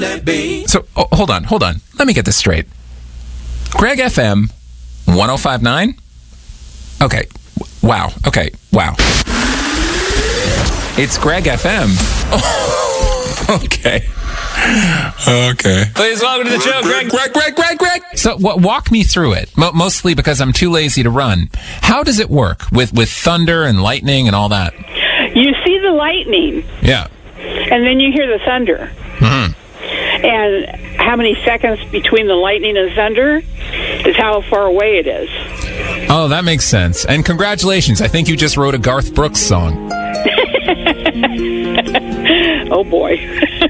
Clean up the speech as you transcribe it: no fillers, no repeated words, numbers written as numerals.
So, hold on. Let me get this straight. Greg FM 105.9? Okay. Wow. It's Greg FM. Okay. Please welcome to the show, Greg. So, walk me through it. Mostly because I'm too lazy to run. How does it work with thunder and lightning and all that? You see the lightning. Yeah. And then you hear the thunder. Mm-hmm. And how many seconds between the lightning and thunder is how far away it is. Oh, that makes sense. And congratulations. I think you just wrote a Garth Brooks song. Oh, boy.